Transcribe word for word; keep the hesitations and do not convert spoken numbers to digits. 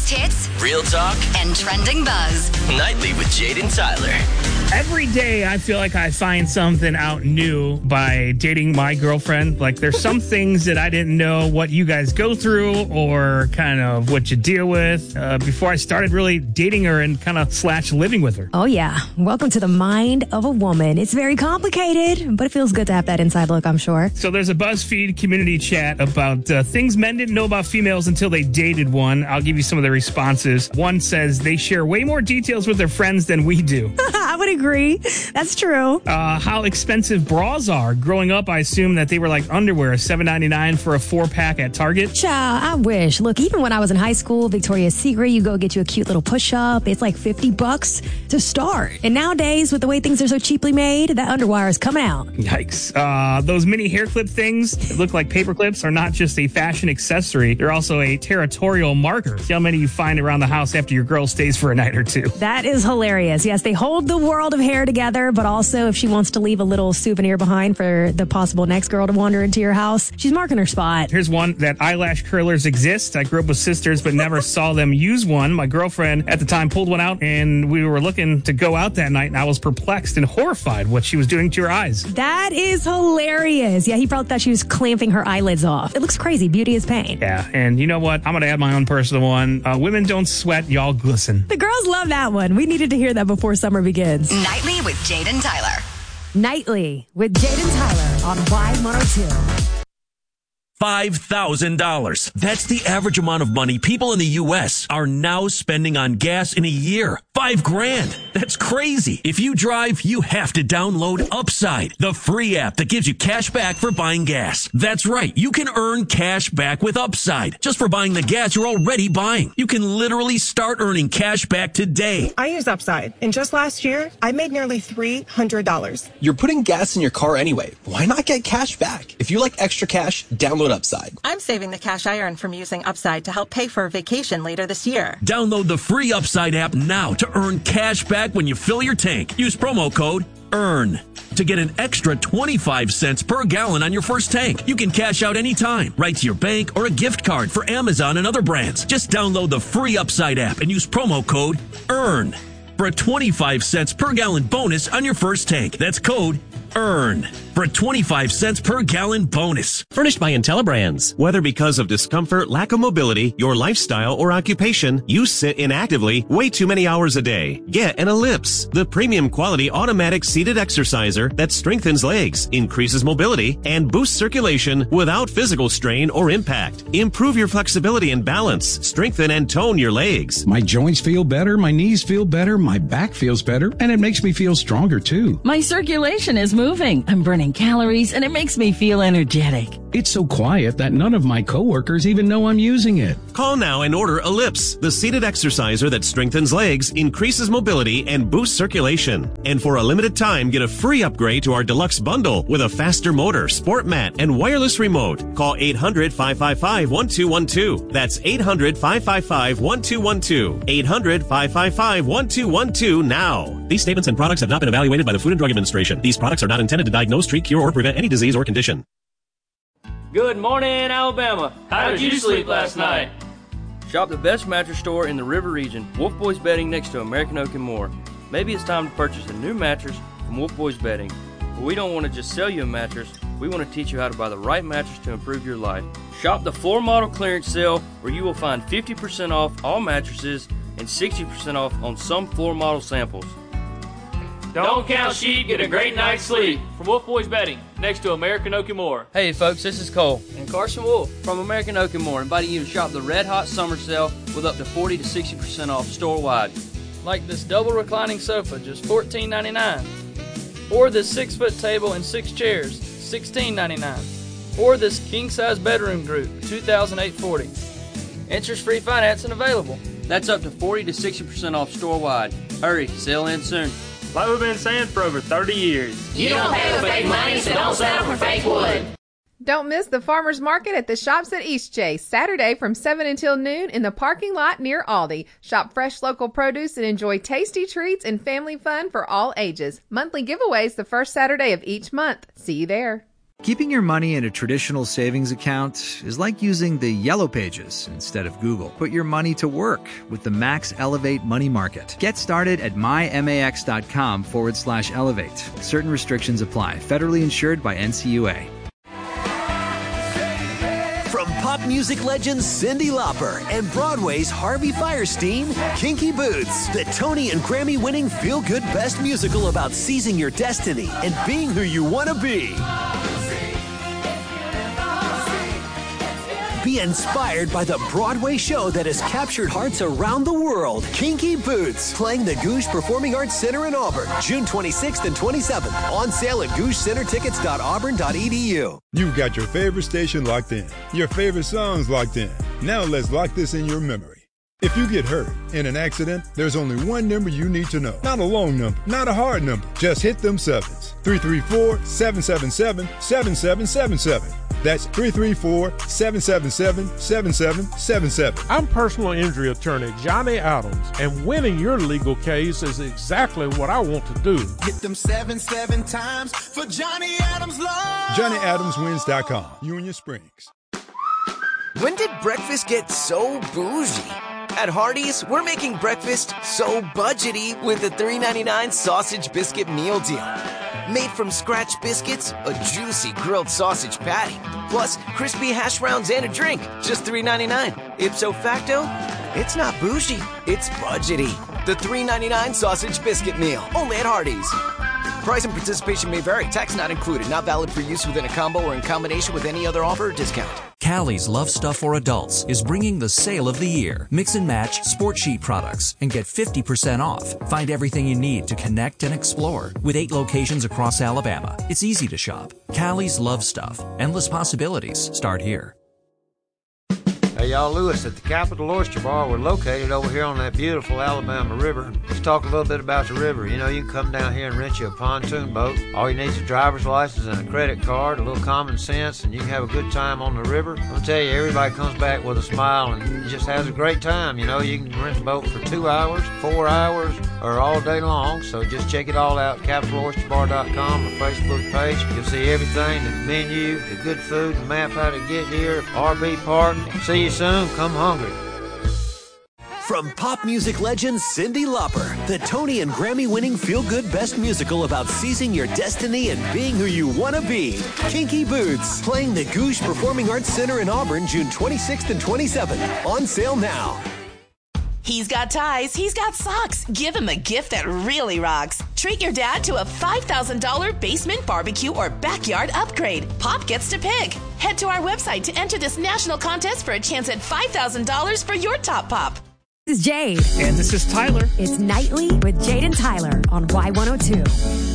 biggest hits, real talk, and trending buzz. Nightly with Jaden Tyler. Every day I feel like I find something out new by dating my girlfriend. Like there's some things that I didn't know what you guys go through or kind of what you deal with uh, before I started really dating her and kind of slash living with her. Oh, yeah. Welcome to the mind of a woman. It's very complicated, but it feels good to have that inside look, I'm sure. So there's a BuzzFeed community chat about uh, things men didn't know about females until they dated one. I'll give you some of the responses. One says they share way more details with their friends than we do. I would agree. That's true. Uh, how expensive bras are. Growing up, I assumed that they were like underwear, seven ninety-nine for a four-pack at Target. Child, I wish. Look, even when I was in high school, Victoria's Secret, you go get you a cute little push-up. It's like fifty bucks to start. And nowadays, with the way things are so cheaply made, that underwire is coming out. Yikes. Uh, those mini hair clip things that look like paper clips are not just a fashion accessory. They're also a territorial marker. See how many you find around the house after your girl stays for a night or two. That is hilarious. Yes, they hold the world of hair together, but also if she wants to leave a little souvenir behind for the possible next girl to wander into your house, she's marking her spot. Here's one that eyelash curlers exist. I grew up with sisters, but never saw them use one. My girlfriend at the time pulled one out, and we were looking to go out that night, and I was perplexed and horrified what she was doing to her eyes. That is hilarious. Yeah, he probably thought she was clamping her eyelids off. It looks crazy. Beauty is pain. Yeah, and you know what? I'm going to add my own personal one. Uh, women don't sweat, y'all glisten. The girls love that one. We needed to hear that before summer begins. Nightly with Jaden Tyler. Nightly with Jaden Tyler on Y one oh two. five thousand dollars. That's the average amount of money people in the U S are now spending on gas in a year. Five grand. That's crazy. If you drive, you have to download Upside, the free app that gives you cash back for buying gas. That's right. You can earn cash back with Upside just for buying the gas you're already buying. You can literally start earning cash back today. I use Upside, and just last year, I made nearly three hundred dollars. You're putting gas in your car anyway. Why not get cash back? If you like extra cash, download Upside. I'm saving the cash I earn from using Upside to help pay for a vacation later this year. Download the free Upside app now to earn cash back when you fill your tank. Use promo code EARN to get an extra twenty-five cents per gallon on your first tank. You can cash out anytime, right to your bank or a gift card for Amazon and other brands. Just download the free Upside app and use promo code EARN for a twenty-five cents per gallon bonus on your first tank. That's code EARN for a twenty-five cents per gallon bonus. Furnished by IntelliBrands. Whether because of discomfort, lack of mobility, your lifestyle, or occupation, you sit inactively way too many hours a day. Get an Ellipse, the premium quality automatic seated exerciser that strengthens legs, increases mobility, and boosts circulation without physical strain or impact. Improve your flexibility and balance. Strengthen and tone your legs. My joints feel better, my knees feel better, my back feels better, and it makes me feel stronger too. My circulation is moving. I'm burning calories, and it makes me feel energetic. It's so quiet that none of my coworkers even know I'm using it. Call now and order Ellipse, the seated exerciser that strengthens legs, increases mobility, and boosts circulation. And for a limited time, get a free upgrade to our deluxe bundle with a faster motor, sport mat, and wireless remote. Call eight hundred, five five five, one two one two. That's eight hundred, five five five, one two one two. eight hundred, five five five, one two one two now. These statements and products have not been evaluated by the Food and Drug Administration. These products are not intended to diagnose, treat, cure, or prevent any disease or condition. Good morning, Alabama. How did you sleep last night? Shop the best mattress store in the River region, Wolf Boys Bedding next to American Oak and more. Maybe it's time to purchase a new mattress from Wolf Boys Bedding. But we don't want to just sell you a mattress. We want to teach you how to buy the right mattress to improve your life. Shop the floor model clearance sale where you will find fifty percent off all mattresses and sixty percent off on some floor model samples. Don't count sheep, get a great night's sleep. From Wolf Boys Bedding, next to American Oak and More. Hey folks, this is Cole and Carson Wolf from American Oak and More, inviting you to shop the Red Hot Summer Sale with up to forty to sixty percent off store-wide. Like this double reclining sofa, just fourteen ninety-nine. Or this six-foot table and six chairs, sixteen ninety-nine. Or this king-size bedroom group, two thousand eight hundred forty dollars. Interest-free financing available. That's up to forty to sixty percent off store-wide. Hurry, sale ends soon. Like we've been saying for over thirty years. You don't pay with fake money, so don't settle for fake wood. Don't miss the farmers market at the Shops at East Chase, Saturday from seven until noon in the parking lot near Aldi. Shop fresh local produce and enjoy tasty treats and family fun for all ages. Monthly giveaways the first Saturday of each month. See you there. Keeping your money in a traditional savings account is like using the Yellow Pages instead of Google. Put your money to work with the Max Elevate Money Market. Get started at mymax.com forward slash elevate. Certain restrictions apply. Federally insured by N C U A. From pop music legends Cyndi Lauper and Broadway's Harvey Fierstein, Kinky Boots, the Tony and Grammy-winning feel-good best musical about seizing your destiny and being who you want to be. Be inspired by the Broadway show that has captured hearts around the world. Kinky Boots, playing the Gouge Performing Arts Center in Auburn, June twenty-sixth and twenty-seventh. On sale at gouge center tickets dot auburn dot e d u. You've got your favorite station locked in, your favorite songs locked in. Now let's lock this in your memory. If you get hurt in an accident, there's only one number you need to know. Not a long number, not a hard number. Just hit them sevens. three three four, seven seven seven, seven seven seven seven. That's three three four, seven seven seven, seven seven seven seven. I'm personal injury attorney Johnny Adams, and winning your legal case is exactly what I want to do. Hit them seven, seven times for Johnny Adams Law. Johnny Adams Wins dot com. Union Springs. When did breakfast get so bougie? At Hardee's, we're making breakfast so budgety with the three ninety-nine sausage biscuit meal deal. Made from scratch biscuits, a juicy grilled sausage patty, plus crispy hash browns and a drink, just three ninety-nine. Ipso facto, it's not bougie, it's budgety. The three ninety-nine sausage biscuit meal, only at Hardee's. Price and participation may vary. Tax not included. Not valid for use within a combo or in combination with any other offer or discount. Callie's Love Stuff for Adults is bringing the sale of the year. Mix and match sport sheet products and get fifty percent off. Find everything you need to connect and explore. With eight locations across Alabama, it's easy to shop. Callie's Love Stuff. Endless possibilities start here. Hey, y'all, Lewis at the Capital Oyster Bar. We're located over here on that beautiful Alabama River. Let's talk a little bit about the river. You know, you can come down here and rent you a pontoon boat. All you need is a driver's license and a credit card, a little common sense, and you can have a good time on the river. I'm gonna tell you, everybody comes back with a smile and just has a great time. You know, you can rent a boat for two hours, four hours, or all day long. So just check it all out, capital oyster bar dot com, the Facebook page. You'll see everything, the menu, the good food, the map how to get here, R V park. See you soon. Come hungry. From pop music legend Cyndi Lauper, the Tony and Grammy-winning feel-good best musical about seizing your destiny and being who you want to be. Kinky Boots, playing the Gouge Performing Arts Center in Auburn, June twenty-sixth and twenty-seventh. On sale now. He's got ties, he's got socks. Give him a gift that really rocks. Treat your dad to a five thousand dollars basement barbecue or backyard upgrade. Pop gets to pick. Head to our website to enter this national contest for a chance at five thousand dollars for your top pop. This is Jade. And this is Tyler. It's Nightly with Jade and Tyler on Y one oh two.